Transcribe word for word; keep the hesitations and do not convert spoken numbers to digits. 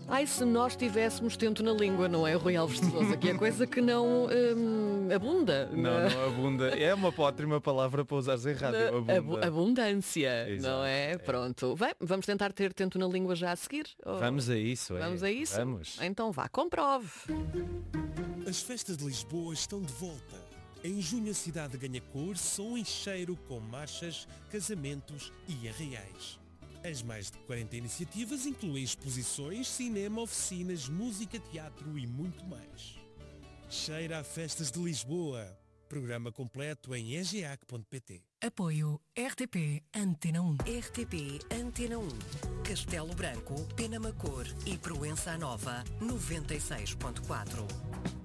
Ai, se nós tivéssemos tento na língua, não é, Rui Alves de Sousa? Que é coisa que não hum, abunda. Não, não abunda. É uma ótima palavra para usares em rádio. Abunda. Abundância, Exato, não é? é. Pronto. Vai, vamos tentar ter tento na língua já a seguir? Ou... Vamos a isso. Vamos é. a isso? Vamos. Então vá, comprove. As festas de Lisboa estão de volta. Em junho a cidade ganha cor, som e cheiro com marchas, casamentos e arraiais. As mais de quarenta iniciativas incluem exposições, cinema, oficinas, música, teatro e muito mais. Cheira a Festas de Lisboa. Programa completo em e g a c ponto p t. Apoio R T P Antena um. R T P Antena um. Castelo Branco, Penamacor e Proença Nova noventa e seis ponto quatro.